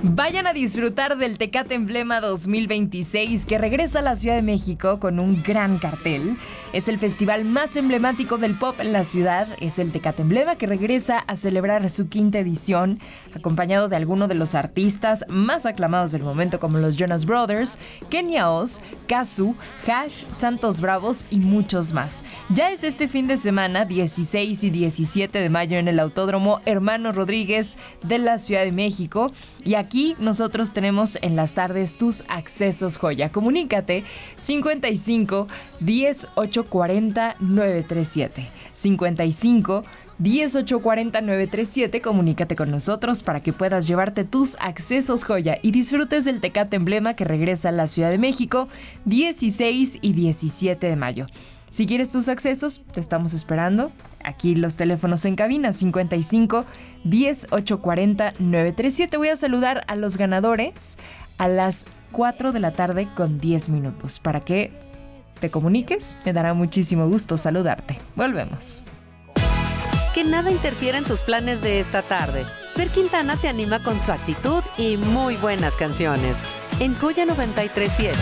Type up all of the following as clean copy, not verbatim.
Vayan a disfrutar del Tecate Emblema 2026 que regresa a la Ciudad de México con un gran cartel. Es el festival más emblemático del pop en la ciudad. Es el Tecate Emblema que regresa a celebrar su quinta edición, acompañado de algunos de los artistas más aclamados del momento como los Jonas Brothers, Kenya Oz, Kazu, Hash, Santos Bravos y muchos más. Ya es este fin de semana, 16 y 17 de mayo en el Autódromo Hermano Rodríguez de la Ciudad de México. Y aquí nosotros tenemos en las tardes tus accesos joya. Comunícate 55 10 840 937. 55 10 840 937. Comunícate con nosotros para que puedas llevarte tus accesos joya y disfrutes del Tecate Emblema que regresa a la Ciudad de México 16 y 17 de mayo. Si quieres tus accesos, te estamos esperando. Aquí los teléfonos en cabina, 55 10 840 937. Voy a saludar a los ganadores a las 4 de la tarde con 10 minutos. Para que te comuniques, me dará muchísimo gusto saludarte. Volvemos. Que nada interfiera en tus planes de esta tarde. Fer Quintana te anima con su actitud y muy buenas canciones. En Joya 93.7.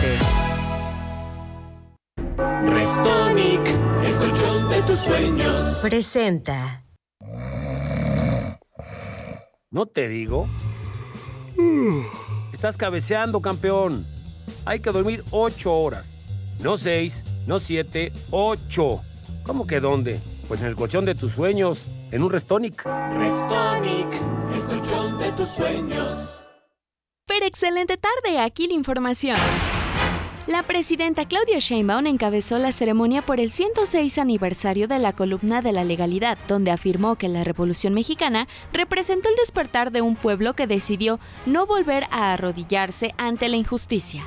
Restonic, el colchón de tus sueños. Presenta. ¿No te digo? Estás cabeceando, campeón. Hay que dormir 8 horas. No 6, no 7, 8. ¿Cómo que dónde? Pues en el colchón de tus sueños, en un Restonic. Restonic, el colchón de tus sueños. Pero excelente tarde, aquí la información. La presidenta Claudia Sheinbaum encabezó la ceremonia por el 106 aniversario de la columna de la legalidad, donde afirmó que la Revolución Mexicana representó el despertar de un pueblo que decidió no volver a arrodillarse ante la injusticia.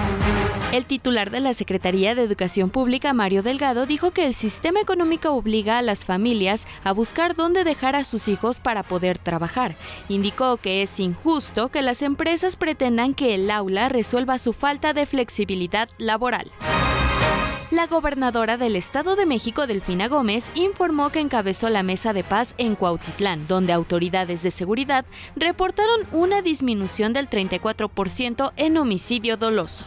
El titular de la Secretaría de Educación Pública, Mario Delgado, dijo que el sistema económico obliga a las familias a buscar dónde dejar a sus hijos para poder trabajar. Indicó que es injusto que las empresas pretendan que el aula resuelva su falta de flexibilidad laboral. La gobernadora del Estado de México, Delfina Gómez, informó que encabezó la mesa de paz en Cuautitlán, donde autoridades de seguridad reportaron una disminución del 34% en homicidio doloso.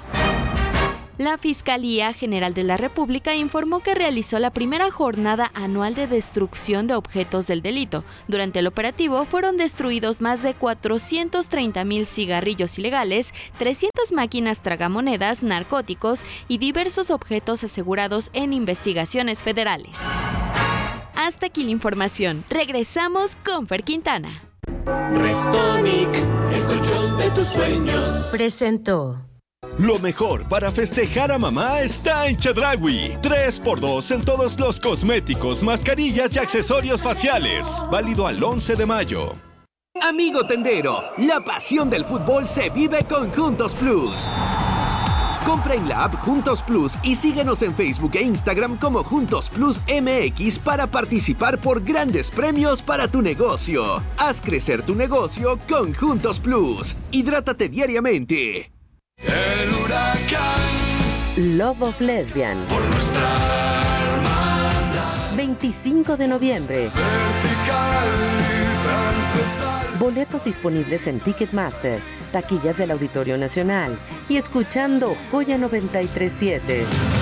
La Fiscalía General de la República informó que realizó la primera jornada anual de destrucción de objetos del delito. Durante el operativo fueron destruidos más de 430,000 cigarrillos ilegales, 300 máquinas tragamonedas, narcóticos y diversos objetos asegurados en investigaciones federales. Hasta aquí la información. Regresamos con Fer Quintana. Restonic, el colchón de tus sueños. Presentó. Lo mejor para festejar a mamá está en Chedraui. 3x2 en todos los cosméticos, mascarillas y accesorios faciales. Válido al 11 de mayo. Amigo tendero, la pasión del fútbol se vive con Juntos Plus. Compra en la app Juntos Plus y síguenos en Facebook e Instagram como Juntos Plus MX para participar por grandes premios para tu negocio. Haz crecer tu negocio con Juntos Plus. Hidrátate diariamente. El huracán. Love of Lesbian. Por nuestra hermandad. 25 de noviembre. Vertical y transversal. Boletos disponibles en Ticketmaster, taquillas del Auditorio Nacional y escuchando Joya 93.7.